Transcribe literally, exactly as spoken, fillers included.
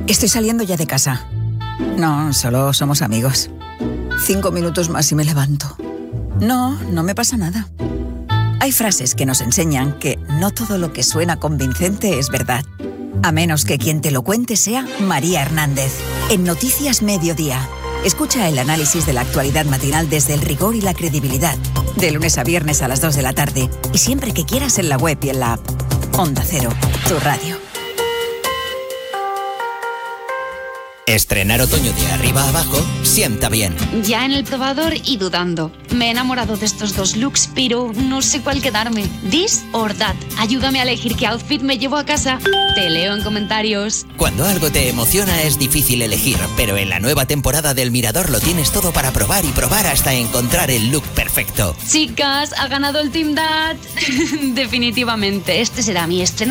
Estoy saliendo ya de casa. No, solo somos amigos. Cinco minutos más y me levanto. No, no me pasa nada. Hay frases que nos enseñan que no todo lo que suena convincente es verdad. A menos que quien te lo cuente sea María Hernández. En Noticias Mediodía. Escucha el análisis de la actualidad matinal desde el rigor y la credibilidad. De lunes a viernes a las dos de la tarde. Y siempre que quieras en la web y en la app. Onda Cero, tu radio. Estrenar otoño de arriba a abajo sienta bien. Ya en el probador y dudando. Me he enamorado de estos dos looks, pero no sé cuál quedarme. This or that. Ayúdame a elegir qué outfit me llevo a casa. Te leo en comentarios. Cuando algo te emociona es difícil elegir, pero en la nueva temporada del Mirador lo tienes todo para probar y probar hasta encontrar el look perfecto. Chicas, ha ganado el Team That. Definitivamente, este será mi estreno